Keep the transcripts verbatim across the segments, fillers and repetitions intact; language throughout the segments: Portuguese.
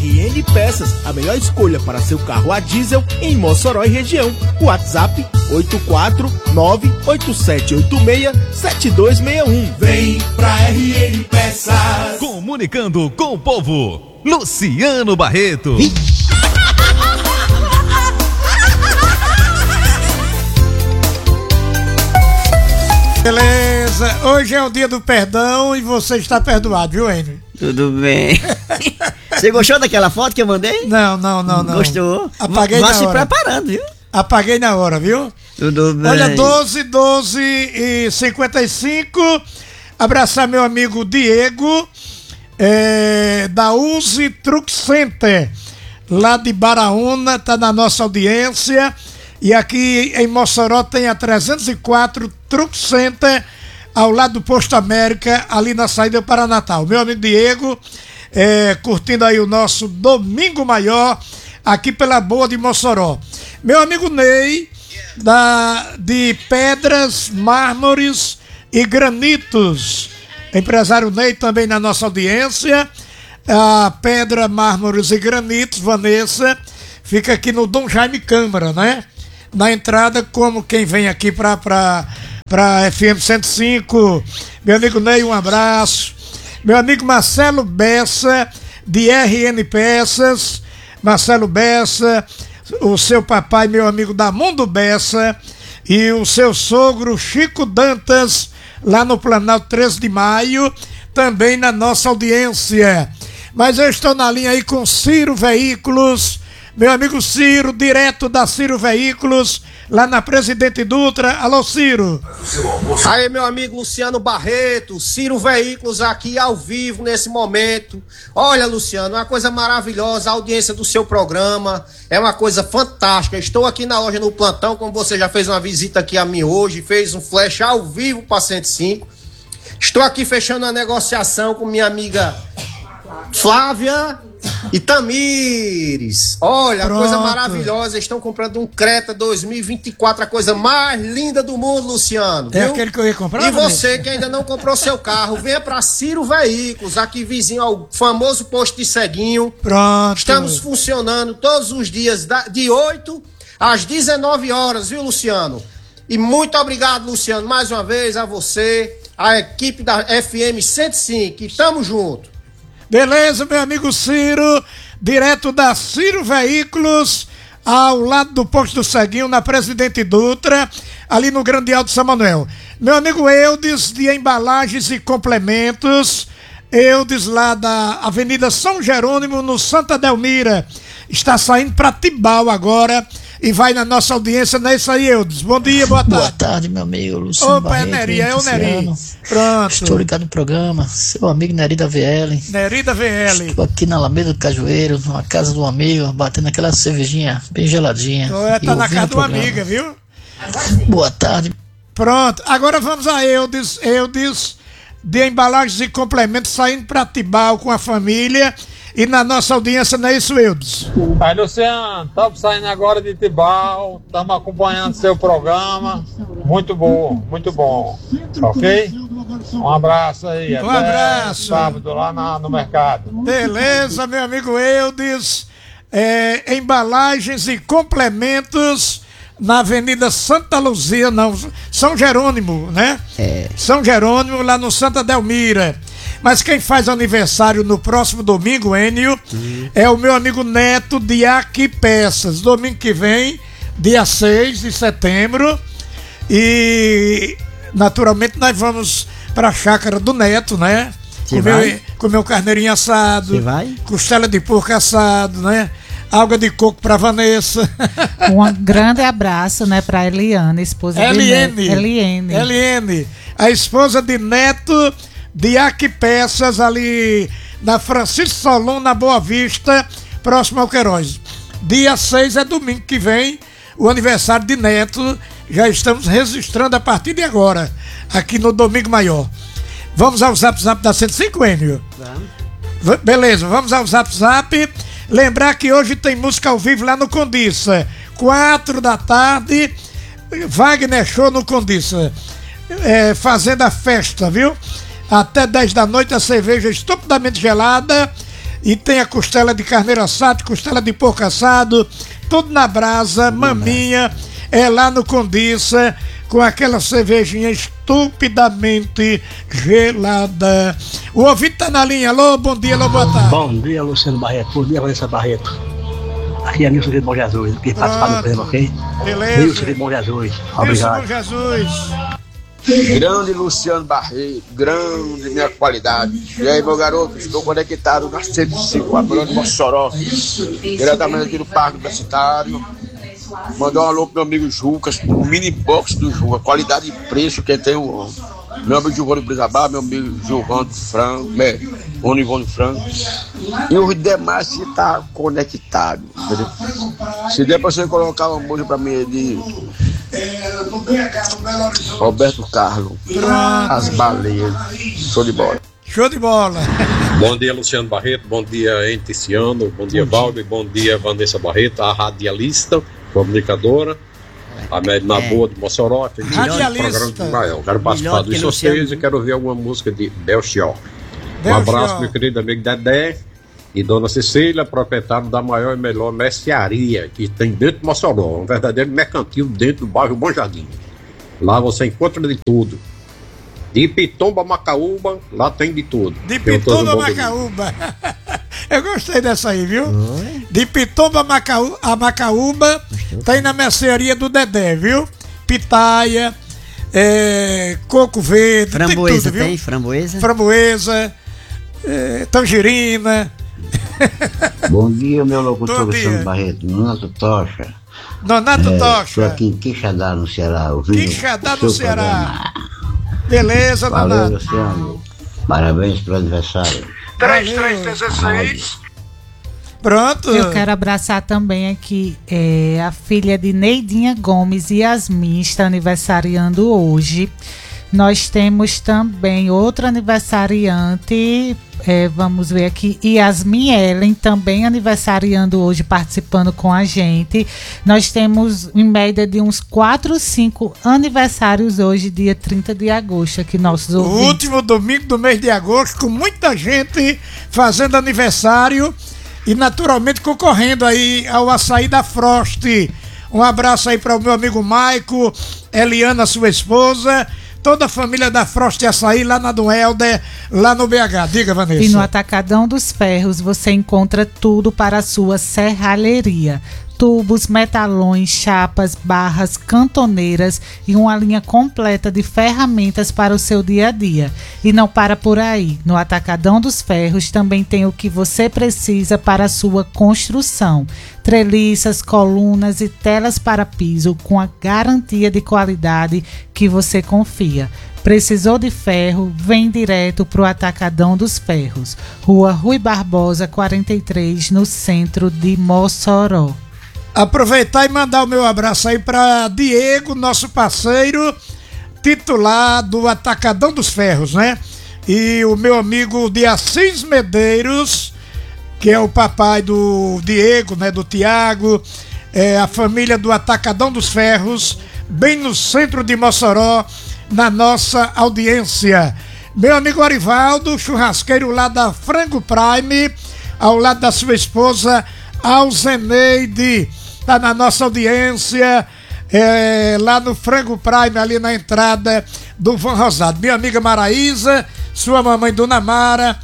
R N Peças, a melhor escolha para seu carro a diesel em Mossoró e região. WhatsApp oito quatro nove oito sete oito seis sete dois seis um. Vem pra R N Peças. Comunicando com o povo, Luciano Barreto. Beleza, hoje é o dia do perdão e você está perdoado, viu, Henry? Tudo bem. Você gostou daquela foto que eu mandei? Não, não, não, não. Gostou? Apaguei Vá na se hora. preparando, viu? Apaguei na hora, viu? Tudo bem. Olha, doze, doze e cinquenta e cinco. Abraçar meu amigo Diego, é, da Uzi Truck Center, lá de Baraúna, tá na nossa audiência. E aqui em Mossoró tem a trezentos e quatro Truck Center, ao lado do Posto América, ali na saída para Natal. Meu amigo Diego, é, curtindo aí o nosso Domingo Maior, aqui pela Boa de Mossoró. Meu amigo Ney, da, de Pedras, Mármores e Granitos. Empresário Ney também na nossa audiência. A Pedra, Mármores e Granitos, Vanessa, fica aqui no Dom Jaime Câmara, né? Na entrada, como quem vem aqui para para F M cento e cinco. Meu amigo Ney, um abraço. Meu amigo Marcelo Bessa, de R N Peças. Marcelo Bessa, o seu papai, meu amigo da Mundo Bessa, e o seu sogro Chico Dantas, lá no Planalto treze de maio, também na nossa audiência. Mas eu estou na linha aí com Ciro Veículos. Meu amigo Ciro, direto da Ciro Veículos, lá na Presidente Dutra. Alô, Ciro. Aí, meu amigo Luciano Barreto, Ciro Veículos aqui ao vivo nesse momento. Olha, Luciano, uma coisa maravilhosa, a audiência do seu programa é uma coisa fantástica. Estou aqui na loja no plantão, como você já fez uma visita aqui a mim hoje, fez um flash ao vivo para cento e cinco. Estou aqui fechando a negociação com minha amiga Flávia e Tamires. Olha, Pronto. a coisa maravilhosa. Estão comprando um Creta dois mil e vinte e quatro, a coisa mais linda do mundo, Luciano. É viu? aquele que eu ia comprar? E Vanessa? você que ainda não comprou seu carro, venha para Ciro Veículos, aqui vizinho ao famoso posto de Ceguinho. Pronto. Estamos funcionando todos os dias da- de oito às dezenove horas, viu, Luciano? E muito obrigado, Luciano, mais uma vez a você, a equipe da F M cento e cinco. E tamo junto. Beleza, meu amigo Ciro, direto da Ciro Veículos, ao lado do posto do Ceguinho, na Presidente Dutra, ali no Grande Alto São Manuel. Meu amigo Eudes, de Embalagens e Complementos, Eudes lá da Avenida São Jerônimo, no Santa Delmira, está saindo para Tibau agora e vai na nossa audiência, não é isso aí, Eudes? Bom dia, boa tarde. Boa tarde, meu amigo Luciano Opa, é Barreto. Neri, é o Neri. Luciano. Pronto. Estou ligado no programa, seu amigo Neri da V L. Neri da V L. Estou aqui na Alameda do Cajueiro, numa casa de um amigo, batendo aquela cervejinha bem geladinha. Tá e na ouvindo casa o de uma programa. amiga, viu? Boa tarde. Pronto, agora vamos a Eudes, Eudes, de Embalagens e Complementos, saindo para Tibau com a família e na nossa audiência, não é isso, Eudes? Aí, Luciano, estamos saindo agora de Tibau, estamos acompanhando seu programa, muito bom, muito bom, ok? Um abraço aí, Um até abraço. sábado lá na- no mercado. Beleza, meu amigo Eudes, é, Embalagens e Complementos, na Avenida Santa Luzia, não, São Jerônimo, né? É. São Jerônimo, lá no Santa Delmira. Mas quem faz aniversário no próximo domingo, Enio, Hum. é o meu amigo Neto de Aqui Peças. Domingo que vem, dia seis de setembro. E naturalmente nós vamos para a chácara do Neto, né? Você Comer, vai? comer um carneirinho assado. Você vai? Costela de porco assado, né? Água de coco para Vanessa. Um grande abraço, né, para Eliana, esposa de Eliane. Neto. Eliane. Eliane, a esposa de Neto de Aqui Peças, ali na Francisco Solon, na Boa Vista, próximo ao Queiroz. Dia seis é domingo que vem, o aniversário de Neto. Já estamos registrando a partir de agora, aqui no Domingo Maior. Vamos ao Zap Zap da cento e cinco, Enio? V- Beleza, vamos ao Zap Zap. Lembrar que hoje tem música ao vivo lá no Condiça. Quatro da tarde, Wagner Show no Condiça. É, fazendo a festa, viu? Até dez da noite, a cerveja estupidamente gelada. E tem a costela de carneiro assado, costela de porco assado, tudo na brasa, maminha, é lá no Condiça, com aquela cervejinha estupidamente gelada. O ouvinte tá na linha. Alô, bom dia, alô, boa tarde. Bom dia, Luciano Barreto. Bom dia, Vanessa Barreto. Aqui é Nilson de Bom Jesus, que participar do programa, ok? Beleza. Nilson de Bom Jesus. Obrigado. Nilson Jesus. Grande Luciano Barreto, grande minha qualidade. E aí, meu garoto, estou conectado na cento e cinco, a Bruna de Mossoró, diretamente aqui do Parque Universitário. Mandar um alô pro meu amigo Jucas, o mini box do Juca, qualidade e preço que tem o meu amigo Giovanni Brisabá, meu amigo Giovanni Franco, né, o Ivone Franco. E os demais que tá conectado, entendeu? Se der pra você colocar uma música pra mim de Roberto Carlos, As Baleias, show de bola. Show de bola. Bom dia, Luciano Barreto, bom dia, Enticiano, bom dia, Valber, bom dia, Vanessa Barreto, a radialista, comunicadora, a médica na boa de Mossoró, tem um programa de Israel. Quero participar dos sorteios e quero ouvir alguma música de Belchior. Um abraço, meu querido amigo Dedé e Dona Cecília, proprietário da maior e melhor mercearia que tem dentro de Mossoró, um verdadeiro mercantil dentro do bairro Bom Jardim. Lá você encontra de tudo. De Pitomba a Macaúba, lá tem de tudo. De Pitomba a Macaúba. Eu gostei dessa aí, viu? Oi? De Pitomba a, Macaú, a Macaúba, tem na mercearia do Dedé, viu? Pitaia, é, coco verde, framboesa, tem tudo, viu? Tem framboesa? Framboesa, é, tangerina. Bom dia, meu locutor Luciano Barreto, Nonato Tocha. Nonato é, Tocha. Estou aqui em Quixadá, no Ceará. Quixadá, no Ceará. Programa. Beleza, Valeu, Nonato. Luciano. Parabéns pelo aniversário. três três dezesseis. Pronto. Eu quero abraçar também aqui é, a filha de Neidinha Gomes, Yasmin, está aniversariando hoje. Nós temos também outro aniversariante, é, vamos ver aqui, Yasmin Ellen, também aniversariando hoje, participando com a gente. Nós temos em média de uns quatro, cinco aniversários hoje, dia trinta de agosto, aqui nossos ouvintes. O último domingo do mês de agosto, com muita gente fazendo aniversário e naturalmente concorrendo aí ao açaí da Frost. Um abraço aí para o meu amigo Maico, Eliana, sua esposa, toda a família da Frost Açaí lá na do Helder, lá no B H. Diga, Vanessa. E no Atacadão dos Ferros você encontra tudo para a sua serralheria. Tubos, metalões, chapas, barras, cantoneiras e uma linha completa de ferramentas para o seu dia a dia. E não para por aí. No Atacadão dos Ferros também tem o que você precisa para a sua construção. Treliças, colunas e telas para piso com a garantia de qualidade que você confia. Precisou de ferro? Vem direto para o Atacadão dos Ferros. Rua Rui Barbosa, quarenta e três, no centro de Mossoró. Aproveitar e mandar o meu abraço aí para Diego, nosso parceiro titular do Atacadão dos Ferros, né? E o meu amigo de Assis Medeiros, que é o papai do Diego, né? Do Tiago, é a família do Atacadão dos Ferros, bem no centro de Mossoró, na nossa audiência. Meu amigo Arivaldo, churrasqueiro lá da Frango Prime, ao lado da sua esposa Alzeneide, tá na nossa audiência, é, lá no Frango Prime, ali na entrada do Van Rosado. Minha amiga Maraísa, sua mamãe Dona Mara,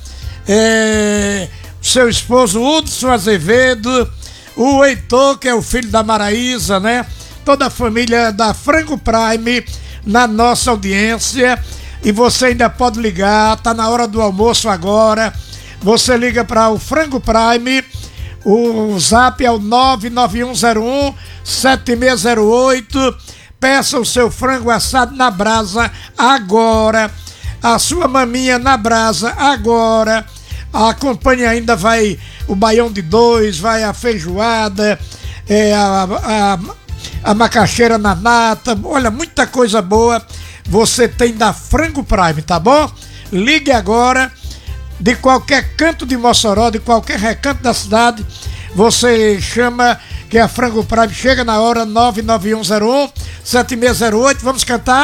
é, seu esposo Hudson Azevedo, o Heitor, que é o filho da Maraísa, né? Toda a família da Frango Prime na nossa audiência. E você ainda pode ligar, tá na hora do almoço agora. Você liga para o Frango Prime. O zap é o nove nove um zero um sete seis zero oito. Peça o seu frango assado na brasa agora. A sua maminha na brasa agora. Acompanhe ainda, vai o baião de dois, vai a feijoada, é, a, a, a macaxeira na nata. Olha, muita coisa boa você tem da Frango Prime, tá bom? Ligue agora. De qualquer canto de Mossoró, de qualquer recanto da cidade, você chama que a Frango Prime chega na hora. Nove nove um zero um sete seis zero oito. Vamos cantar?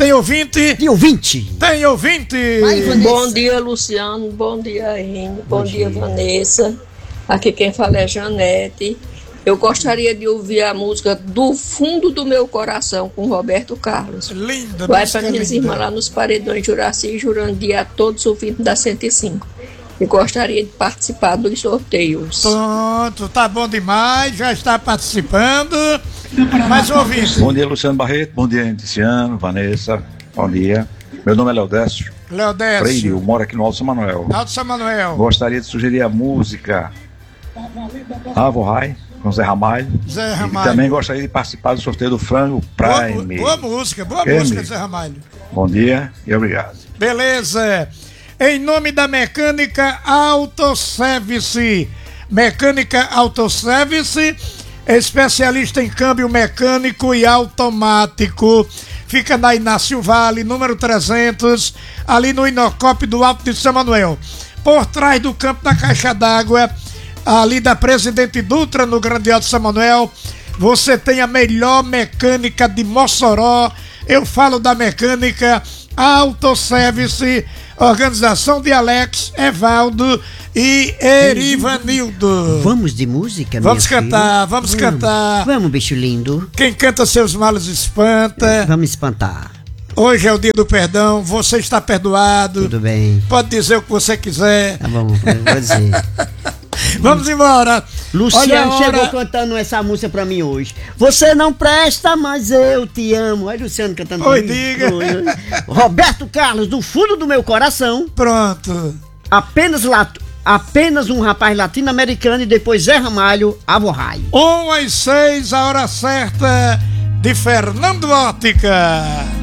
Tem ouvinte? Tem ouvinte. Tem ouvinte. Bom dia, Luciano. Bom dia, Henrique. Bom, Bom dia, dia, Vanessa. Aqui quem fala é Janete. Eu gostaria de ouvir a música Do Fundo do Meu Coração, com Roberto Carlos. Linda, vai para minhas irmãs lá nos Paredões Juraci e Jurandir, a todos ouvintes da cento e cinco. E gostaria de participar dos sorteios. Pronto, tá bom demais, já está participando. Mais um ouvinte. Bom dia, Luciano Barreto. Bom dia, Ticiano, Vanessa. Bom dia. Meu nome é Leodécio. Leodécio. Freire, eu moro aqui no Alto São Manuel. Alto São Manuel. Gostaria de sugerir a música Avo Rai, com Zé Ramalho. Zé Ramalho. E também gostaria de participar do sorteio do Frango Prime. Boa, boa música, boa Quer música, me? Zé Ramalho. Bom dia e obrigado. Beleza. Em nome da Mecânica Autoservice. Mecânica Autoservice, especialista em câmbio mecânico e automático. Fica na Inácio Vale, número trezentos, ali no Inocop do Alto de São Manuel. Por trás do campo da Caixa d'Água, ali da Presidente Dutra, no Grande Alto de São Manuel, você tem a melhor mecânica de Mossoró. Eu falo da Mecânica Autoservice, organização de Alex, Evaldo e Erivanildo. Vamos de música, minha Vamos filha? cantar, vamos, vamos cantar. Vamos, bicho lindo. Quem canta seus males espanta. Vamos espantar. Hoje é o dia do perdão, você está perdoado. Tudo bem. Pode dizer o que você quiser. Tá bom, eu vou dizer. Vamos embora. Luciano chegou cantando essa música pra mim hoje. Você não presta, mas eu te amo. Olha o Luciano cantando. Oi, diga. Oi, oi. Roberto Carlos, do fundo do meu coração. Pronto. Apenas lat... Apenas um rapaz latino-americano e depois Zé Ramalho, Avo Rai. Um às seis, a hora certa de Fernando Ótica.